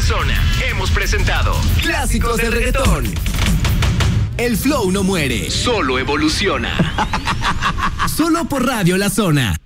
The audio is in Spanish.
La Zona hemos presentado Clásicos del Reggaetón. El flow no muere, solo evoluciona. Solo por Radio La Zona.